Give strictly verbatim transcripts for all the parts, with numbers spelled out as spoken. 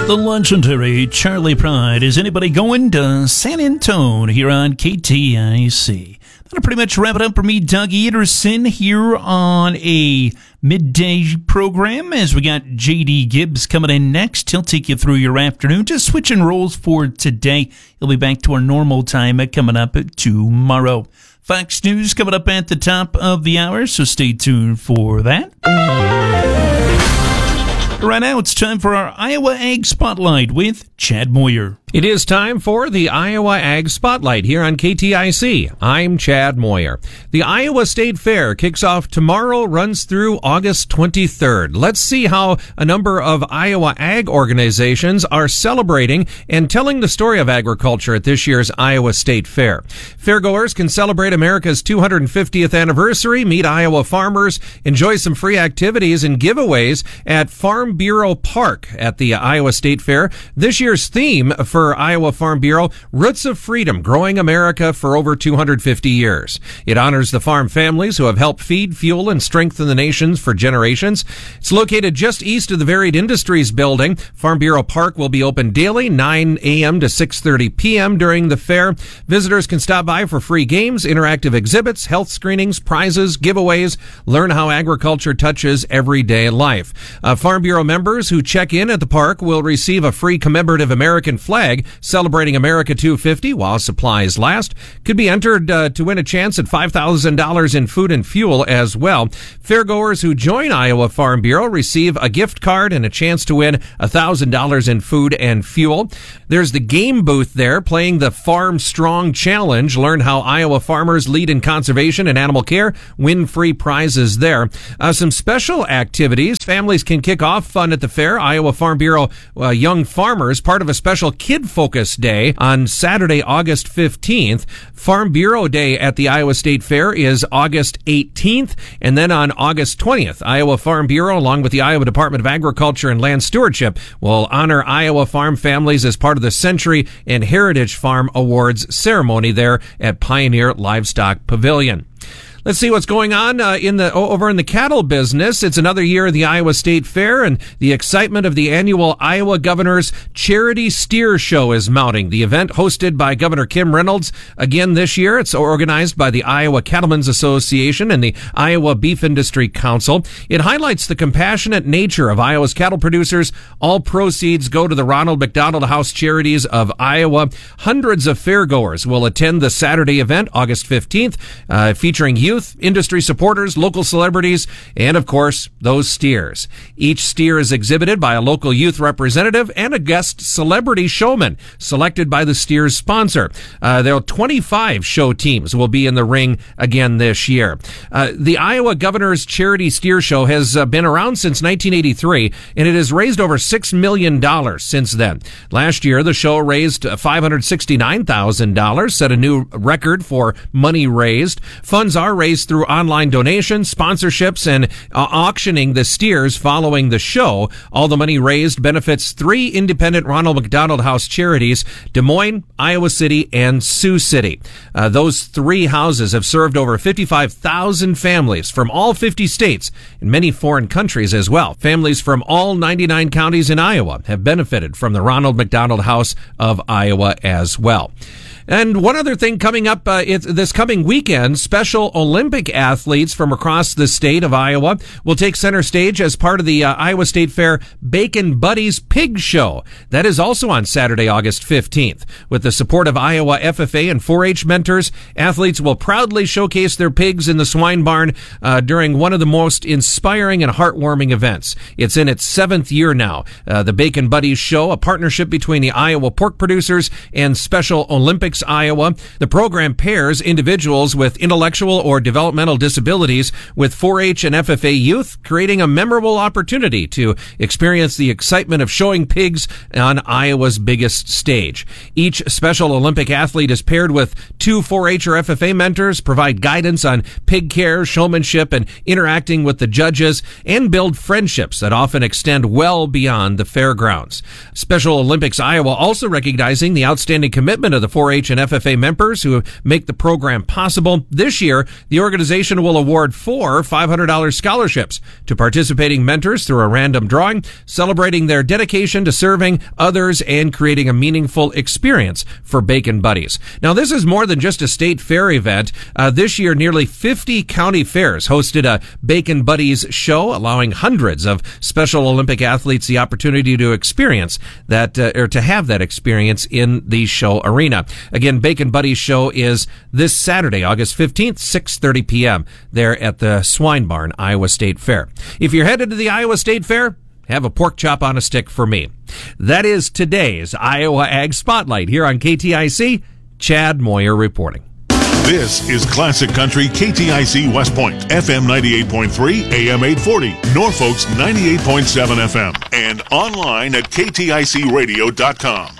The legendary Charlie Pride. Is anybody going to San Antone here on K T I C? That'll pretty much wrap it up for me, Doug Ederson, here on a midday program, as we got J D Gibbs coming in next. He'll take you through your afternoon. Just switching roles for today. He'll be back to our normal time coming up tomorrow. Fox News coming up at the top of the hour, so stay tuned for that. Right now, it's time for our Iowa Ag Spotlight with Chad Moyer. It is time for the Iowa Ag Spotlight here on K T I C. I'm Chad Moyer. The Iowa State Fair kicks off tomorrow, runs through August twenty-third. Let's see how a number of Iowa ag organizations are celebrating and telling the story of agriculture at this year's Iowa State Fair. Fairgoers can celebrate America's two hundred fiftieth anniversary, meet Iowa farmers, enjoy some free activities and giveaways at Farm Bureau Park at the Iowa State Fair. This year's theme for For Iowa Farm Bureau, Roots of Freedom, Growing America for Over two hundred fifty years. It honors the farm families who have helped feed, fuel, and strengthen the nations for generations. It's located just east of the Varied Industries building. Farm Bureau Park will be open daily, nine a.m. to six thirty p.m. during the fair. Visitors can stop by for free games, interactive exhibits, health screenings, prizes, giveaways, learn how agriculture touches everyday life. Uh, Farm Bureau members who check in at the park will receive a free commemorative American flag celebrating America two hundred fifty while supplies last. Could be entered uh, to win a chance at five thousand dollars in food and fuel as well. Fairgoers who join Iowa Farm Bureau receive a gift card and a chance to win one thousand dollars in food and fuel. There's the game booth there playing the Farm Strong Challenge. Learn how Iowa farmers lead in conservation and animal care. Win free prizes there. Uh, some special activities. Families can kick off fun at the fair. Iowa Farm Bureau uh, Young Farmers, part of a special Kid Focus Day on Saturday, August fifteenth. Farm Bureau Day at the Iowa State Fair is August eighteenth. And then on August twentieth, Iowa Farm Bureau, along with the Iowa Department of Agriculture and Land Stewardship, will honor Iowa farm families as part of the Century and Heritage Farm Awards ceremony there at Pioneer Livestock Pavilion. Let's see what's going on uh, in the over in the cattle business. It's another year of the Iowa State Fair, and the excitement of the annual Iowa Governor's Charity Steer Show is mounting. The event, hosted by Governor Kim Reynolds again this year, it's organized by the Iowa Cattlemen's Association and the Iowa Beef Industry Council. It highlights the compassionate nature of Iowa's cattle producers. All proceeds go to the Ronald McDonald House Charities of Iowa. Hundreds of fairgoers will attend the Saturday event, August fifteenth, uh, featuring youth, industry supporters, local celebrities, and of course, those steers. Each steer is exhibited by a local youth representative and a guest celebrity showman selected by the steer's sponsor. Uh, there are twenty-five show teams will be in the ring again this year. Uh, the Iowa Governor's Charity Steer Show has uh, been around since nineteen eighty-three, and it has raised over six million dollars since then. Last year, the show raised five hundred sixty-nine thousand dollars, set a new record for money raised. Funds are raised through online donations, sponsorships, and uh, auctioning the steers following the show. All the money raised benefits three independent Ronald McDonald House charities: Des Moines, Iowa City, and Sioux City. Uh, those three houses have served over fifty-five thousand families from all fifty states and many foreign countries as well. Families from all ninety-nine counties in Iowa have benefited from the Ronald McDonald House of Iowa as well. And one other thing coming up uh, it's this coming weekend, Special Olympic athletes from across the state of Iowa will take center stage as part of the uh, Iowa State Fair Bacon Buddies Pig Show. That is also on Saturday, August fifteenth. With the support of Iowa F F A and four H mentors, athletes will proudly showcase their pigs in the swine barn uh, during one of the most inspiring and heartwarming events. It's in its seventh year now. Uh, the Bacon Buddies Show, a partnership between the Iowa pork producers and Special Olympics Iowa. The program pairs individuals with intellectual or developmental disabilities with four H and F F A youth, creating a memorable opportunity to experience the excitement of showing pigs on Iowa's biggest stage. Each Special Olympic athlete is paired with two four H or F F A mentors, provide guidance on pig care, showmanship, and interacting with the judges, and build friendships that often extend well beyond the fairgrounds. Special Olympics Iowa also recognizing the outstanding commitment of the four H H and F F A members who make the program possible. This year, the organization will award four five hundred dollars scholarships to participating mentors through a random drawing, celebrating their dedication to serving others and creating a meaningful experience for Bacon Buddies. Now, this is more than just a state fair event. Uh, this year, nearly fifty county fairs hosted a Bacon Buddies show, allowing hundreds of Special Olympic athletes the opportunity to experience that, uh, or to have that experience in the show arena. Again, Bacon Buddies show is this Saturday, August fifteenth, six thirty p.m. there at the Swine Barn, Iowa State Fair. If you're headed to the Iowa State Fair, have a pork chop on a stick for me. That is today's Iowa Ag Spotlight here on K T I C. Chad Moyer reporting. This is Classic Country K T I C West Point, F M ninety-eight point three, A M eight forty, Norfolk's ninety-eight point seven F M, and online at K T I C radio dot com.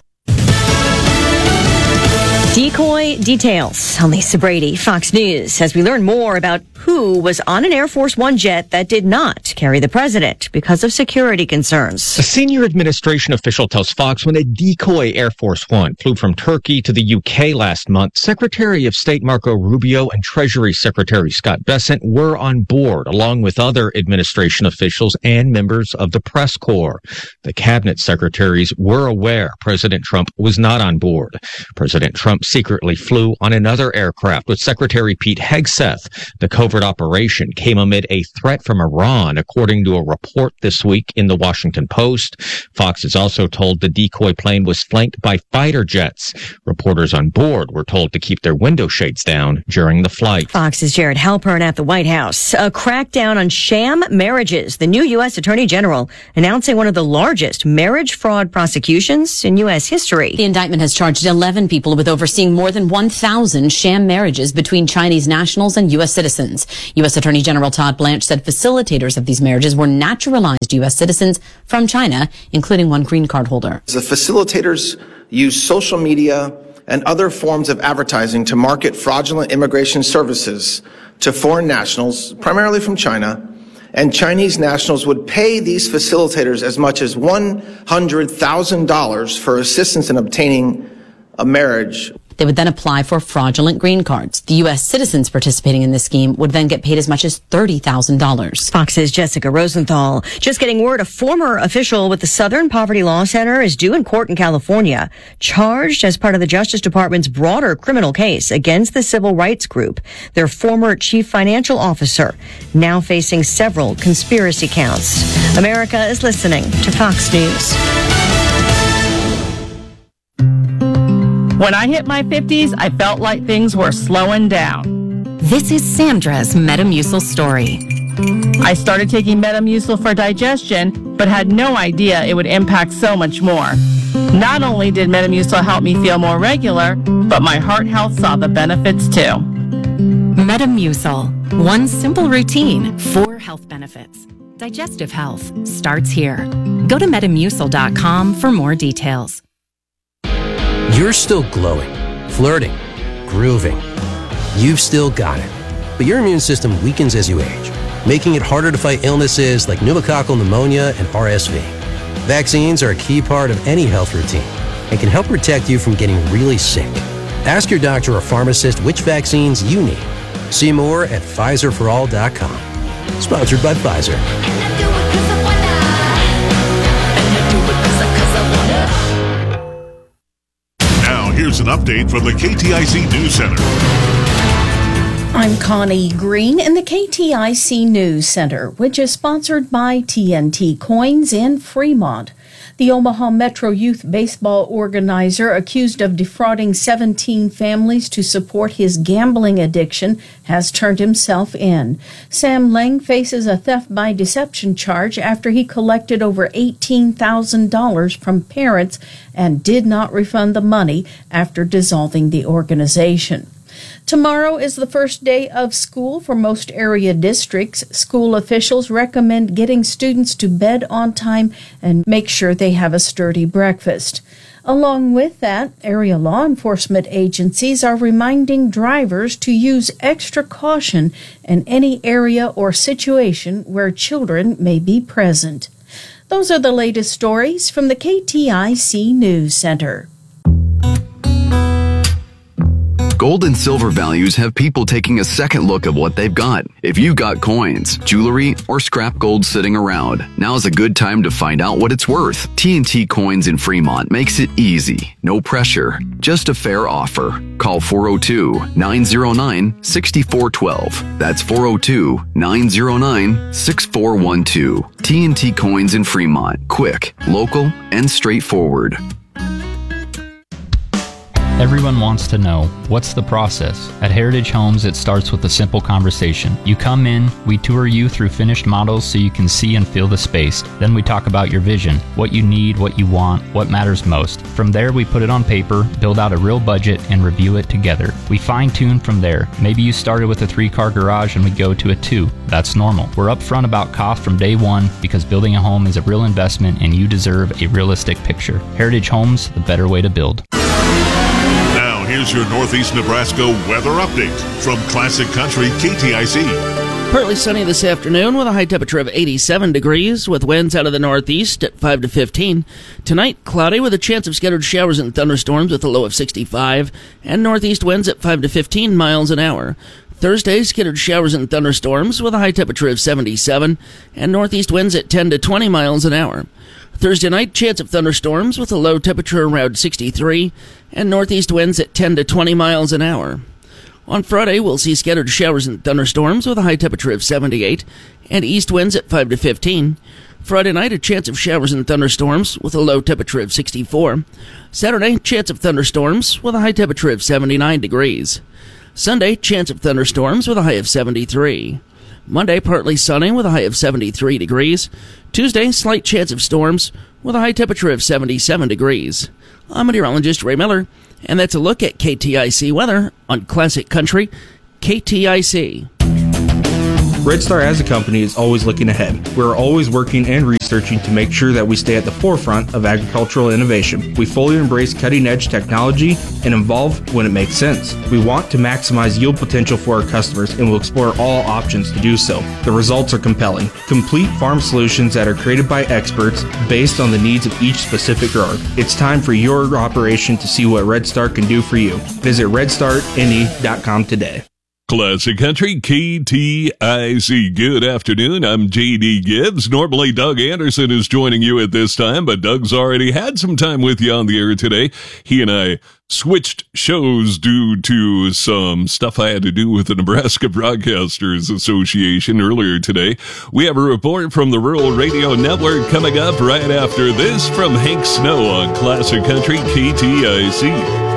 Decoy details. I'm Lisa Brady, Fox News, as we learn more about who was on an Air Force One jet that did not carry the president because of security concerns. A senior administration official tells Fox when a decoy Air Force One flew from Turkey to the U K last month, Secretary of State Marco Rubio and Treasury Secretary Scott Bessent were on board, along with other administration officials and members of the press corps. The cabinet secretaries were aware President Trump was not on board. President Trump secretly flew on another aircraft with Secretary Pete Hegseth. The covert operation came amid a threat from Iran, according to a report this week in the Washington Post. Fox is also told the decoy plane was flanked by fighter jets. Reporters on board were told to keep their window shades down during the flight. Fox's Jared Halpern at the White House. A crackdown on sham marriages. The new U S Attorney General announcing one of the largest marriage fraud prosecutions in U S history. The indictment has charged eleven people with overseeing more than one thousand sham marriages between Chinese nationals and U S citizens. U S Attorney General Todd Blanche said facilitators of these marriages were naturalized U S citizens from China, including one green card holder. The facilitators use social media and other forms of advertising to market fraudulent immigration services to foreign nationals, primarily from China, and Chinese nationals would pay these facilitators as much as one hundred thousand dollars for assistance in obtaining a marriage. They would then apply for fraudulent green cards. The U S citizens participating in this scheme would then get paid as much as thirty thousand dollars. Fox's Jessica Rosenthal. Just getting word, a former official with the Southern Poverty Law Center is due in court in California, charged as part of the Justice Department's broader criminal case against the civil rights group. Their former chief financial officer now facing several conspiracy counts. America is listening to Fox News. When I hit my fifties, I felt like things were slowing down. This is Sandra's Metamucil story. I started taking Metamucil for digestion, but had no idea it would impact so much more. Not only did Metamucil help me feel more regular, but my heart health saw the benefits too. Metamucil. One simple routine, four health benefits. Digestive health starts here. Go to metamucil dot com for more details. You're still glowing, flirting, grooving. You've still got it. But your immune system weakens as you age, making it harder to fight illnesses like pneumococcal pneumonia and R S V. Vaccines are a key part of any health routine and can help protect you from getting really sick. Ask your doctor or pharmacist which vaccines you need. See more at Pfizer for all dot com. Sponsored by Pfizer. Here's an update from the K T I C News Center. I'm Connie Green in the K T I C News Center, which is sponsored by T N T Coins in Fremont. The Omaha Metro Youth Baseball organizer, accused of defrauding seventeen families to support his gambling addiction, has turned himself in. Sam Lang faces a theft by deception charge after he collected over eighteen thousand dollars from parents and did not refund the money after dissolving the organization. Tomorrow is the first day of school for most area districts. School officials recommend getting students to bed on time and make sure they have a sturdy breakfast. Along with that, area law enforcement agencies are reminding drivers to use extra caution in any area or situation where children may be present. Those are the latest stories from the K T I C News Center. Gold and silver values have people taking a second look at what they've got. If you've got coins, jewelry, or scrap gold sitting around, now's a good time to find out what it's worth. T and T Coins in Fremont makes it easy. No pressure, just a fair offer. Call four oh two, nine oh nine, six four one two. That's four oh two, nine oh nine, six four one two. T and T Coins in Fremont. Quick, local, and straightforward. Everyone wants to know, what's the process? At Heritage Homes, it starts with a simple conversation. You come in, we tour you through finished models so you can see and feel the space. Then we talk about your vision, what you need, what you want, what matters most. From there, we put it on paper, build out a real budget, and review it together. We fine-tune from there. Maybe you started with a three-car garage and we go to a two. That's normal. We're upfront about cost from day one because building a home is a real investment and you deserve a realistic picture. Heritage Homes, the better way to build. Now, here's your Northeast Nebraska weather update from Classic Country K T I C. Partly sunny this afternoon with a high temperature of eighty-seven degrees with winds out of the northeast at five to fifteen. Tonight, cloudy with a chance of scattered showers and thunderstorms with a low of sixty-five and northeast winds at five to fifteen miles an hour. Thursday, scattered showers and thunderstorms with a high temperature of seventy-seven and northeast winds at ten to twenty miles an hour. Thursday night, chance of thunderstorms with a low temperature around sixty-three and northeast winds at ten to twenty miles an hour. On Friday, we'll see scattered showers and thunderstorms with a high temperature of seventy-eight and east winds at five to fifteen. Friday night, a chance of showers and thunderstorms with a low temperature of sixty-four. Saturday, chance of thunderstorms with a high temperature of seventy-nine degrees. Sunday, chance of thunderstorms with a high of seventy-three. Monday, partly sunny with a high of seventy-three degrees. Tuesday, slight chance of storms with a high temperature of seventy-seven degrees. I'm meteorologist Ray Miller, and that's a look at K T I C weather on Classic Country K T I C. Red Star as a company is always looking ahead. We're always working and researching to make sure that we stay at the forefront of agricultural innovation. We fully embrace cutting-edge technology and evolve when it makes sense. We want to maximize yield potential for our customers and will explore all options to do so. The results are compelling. Complete farm solutions that are created by experts based on the needs of each specific grower. It's time for your operation to see what Red Star can do for you. Visit red star n e dot com today. Classic Country K T I C. Good afternoon. I'm J D Gibbs. Normally Doug Anderson is joining you at this time, but Doug's already had some time with you on the air today. He and I switched shows due to some stuff I had to do with the Nebraska Broadcasters Association earlier today. We have a report from the Rural Radio Network coming up right after this from Hank Snow on Classic Country K T I C.